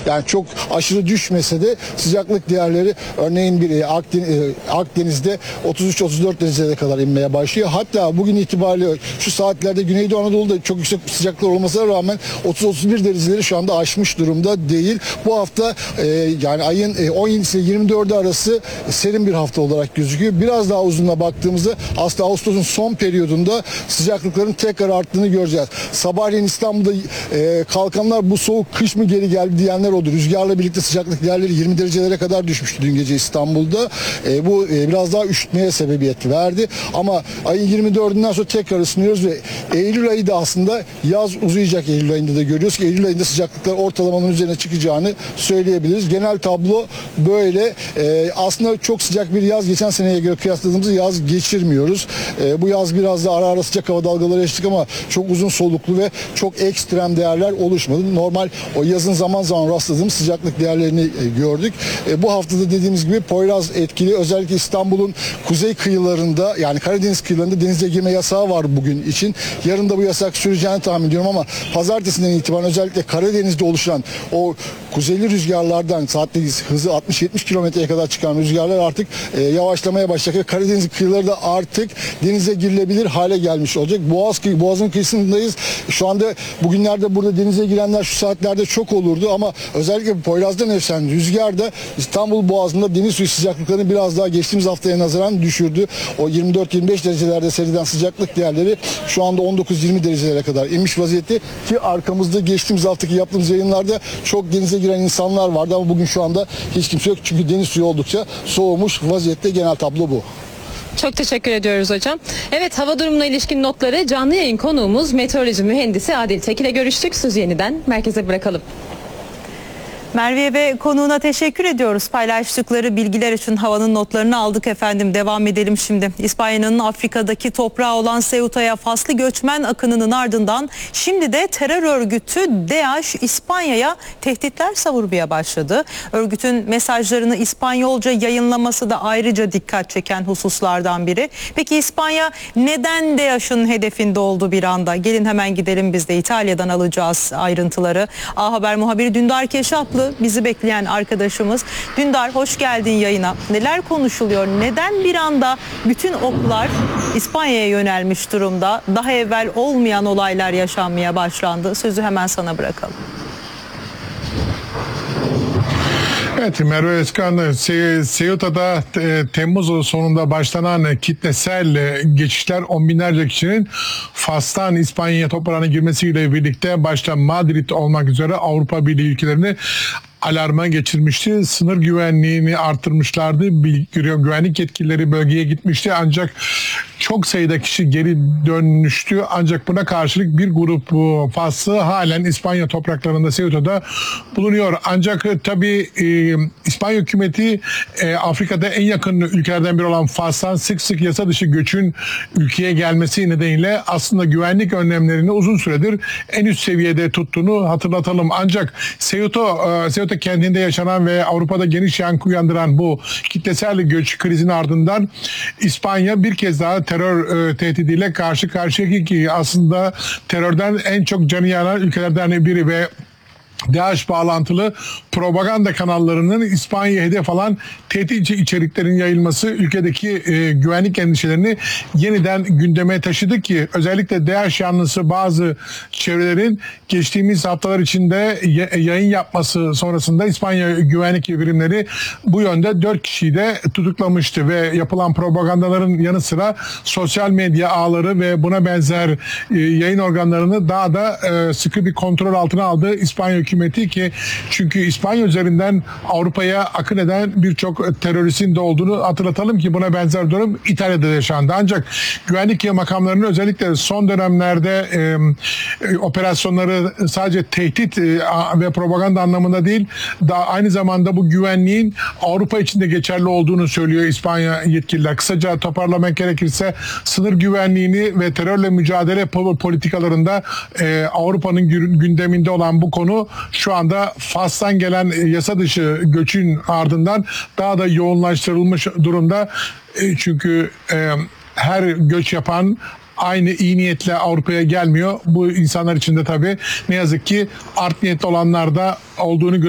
Yani çok aşırı düşmese de sıcaklık değerleri örneğin Akdeniz'de 33-34 derecelere kadar inmeye başlıyor. Hatta bugün itibariyle şu saatlerde Güneydoğu Anadolu'da çok yüksek sıcaklıklar olmasına rağmen 30-31 dereceleri şu anda aşmış durumda değil. Bu hafta yani ayın 17'si ile 24'ü arası serin bir hafta olarak gözüküyor. Biraz daha uzununa baktığımızda aslında Ağustos'un son periyodunda sıcaklıkların tekrar arttığını göreceğiz. Sabahleyin İstanbul'da kalkanlar bu soğuk kış mı geri geldi diyenler oldu. Rüzgarla birlikte sıcaklık değerleri 20 derecelere kadar düşmüştü dün gece İstanbul'da. Bu biraz daha üşütmeye sebebiyet verdi. Ama ayın 24'ünden sonra tekrar ısınıyoruz ve Eylül ayı da aslında yaz uzayacak. Eylül ayında da görüyoruz ki Eylül ayında sıcaklıklar ortalamanın üzerine çıkacağını söyleyebiliriz. Genel tablo böyle. Aslında çok sıcak bir yaz geçen seneye göre kıyasladığımızda yaz geçirmiyoruz. Bu yaz biraz da ara ara sıcak hava dalgaları yaşadık ama çok uzun soluklu ve çok ekstrem değerler oluşmadı. Normal o yazın zaman zaman rastladığımız sıcaklık değerlerini gördük. Bu haftada dediğimiz gibi Poyraz etkili. Özellikle İstanbul'un kuzey kıyılarında yani Karadeniz kıyılarında denize girme yasağı var bugün için. Yarın da bu yasak süreceğini tahmin ediyorum ama pazartesinden itibaren özellikle Karadeniz'de oluşan o kuzeyli rüzgarlardan saatte hızı 60-70 kilometreye kadar çıkan rüzgarlar artık yavaşlamaya başlayacak ve Karadeniz kıyıları da artık denize girilebilir hale gelmiş olacak. Boğaz'ın kıyısındayız. Şu anda bugünlerde burada denize girenler şu saatlerde çok olurdu ama özellikle Poyraz'dan esen rüzgar da İstanbul Boğazı'nda deniz suyu sıcaklıklarını biraz daha geçtiğimiz haftaya nazaran düşürdü. O 24-25 derecelerde seyreden sıcaklık değerleri şu anda 19-20 derecelere kadar inmiş vaziyette ki arkamızda geçtiğimiz haftaki yaptığımız yayınlarda çok denize giren insanlar vardı ama bugün şu anda hiç kimse yok çünkü deniz suyu oldukça soğumuş vaziyette. Genel tablo bu. Çok teşekkür ediyoruz hocam. Evet, hava durumuna ilişkin notları canlı yayın konuğumuz meteoroloji mühendisi Adil Tek ile görüştük. Sözü yeniden merkeze bırakalım. Merve ve konuğuna teşekkür ediyoruz. Paylaştıkları bilgiler için havanın notlarını aldık efendim. Devam edelim şimdi. İspanya'nın Afrika'daki toprağı olan Ceuta'ya faslı göçmen akınının ardından şimdi de terör örgütü DAEŞ İspanya'ya tehditler savurmaya başladı. Örgütün mesajlarını İspanyolca yayınlaması da ayrıca dikkat çeken hususlardan biri. Peki İspanya neden DAEŞ'in hedefinde oldu bir anda? Gelin hemen gidelim, biz de İtalya'dan alacağız ayrıntıları. A Haber muhabiri Dündar Keşaplı bizi bekleyen arkadaşımız. Dündar, hoş geldin yayına. Neler konuşuluyor? Neden bir anda bütün oklar İspanya'ya yönelmiş durumda? Daha evvel olmayan olaylar yaşanmaya başlandı. Sözü hemen sana bırakalım. Evet, Merve Özkan, Ceuta'da Temmuz sonunda başlanan kitlesel geçişler on binlerce kişinin Fas'tan İspanya'ya toprağına girmesiyle birlikte başta Madrid olmak üzere Avrupa Birliği ülkelerini alarma geçirmişti. Sınır güvenliğini artırmışlardı. Güvenlik yetkilileri bölgeye gitmişti. Ancak çok sayıda kişi geri dönmüştü. Ancak buna karşılık bir grup Faslı halen İspanya topraklarında Ceuta'da bulunuyor. Ancak tabii İspanya hükümeti Afrika'da en yakın ülkelerden biri olan Fas'tan sık sık yasa dışı göçün ülkeye gelmesi nedeniyle aslında güvenlik önlemlerini uzun süredir en üst seviyede tuttuğunu hatırlatalım. Ancak Ceuta kentinde yaşanan ve Avrupa'da geniş yankı uyandıran bu kitlesel göç krizinin ardından İspanya bir kez daha terör tehdidiyle karşı karşıya ki aslında terörden en çok canı yanan ülkelerden biri ve DAEŞ bağlantılı propaganda kanallarının İspanya'ya hedef alan tehdit içeriklerin yayılması ülkedeki güvenlik endişelerini yeniden gündeme taşıdı ki özellikle DAEŞ yanlısı bazı çevrelerin geçtiğimiz haftalar içinde yayın yapması sonrasında İspanya güvenlik birimleri bu yönde 4 kişiyi de tutuklamıştı ve yapılan propagandaların yanı sıra sosyal medya ağları ve buna benzer yayın organlarını daha da sıkı bir kontrol altına aldı İspanya hükümeti ki çünkü İspanya üzerinden Avrupa'ya akın eden birçok teröristin de olduğunu hatırlatalım ki buna benzer durum İtalya'da yaşandı. Ancak güvenlik makamlarının özellikle son dönemlerde operasyonları sadece tehdit ve propaganda anlamında değil, daha aynı zamanda bu güvenliğin Avrupa içinde geçerli olduğunu söylüyor İspanya yetkililer. Kısaca toparlamak gerekirse sınır güvenliğini ve terörle mücadele politikalarında Avrupa'nın gündeminde olan bu konu şu anda Fas'tan gelen yasa dışı göçün ardından daha da yoğunlaştırılmış durumda. Çünkü her göç yapan aynı iyi niyetle Avrupa'ya gelmiyor. Bu insanlar için de tabii ne yazık ki art niyetli olanlar da olduğunu